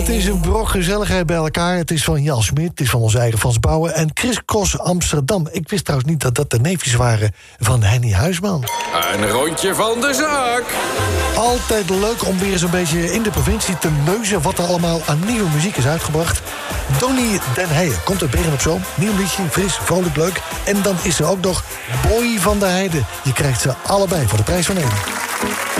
Het is een brok gezelligheid bij elkaar. Het is van Jan Smit, het is van onze eigen Frans Bouwen en Chris Cross Amsterdam. Ik wist trouwens niet dat dat de neefjes waren van Henny Huisman. Een rondje van de zaak. Altijd leuk om weer eens een beetje in de provincie te neuzen wat er allemaal aan nieuwe muziek is uitgebracht. Donnie Den Heijen komt uit Bergen op Zoom. Nieuw liedje, fris, vrolijk, leuk. En dan is er ook nog Boy van der Heijden. Je krijgt ze allebei voor de prijs van één.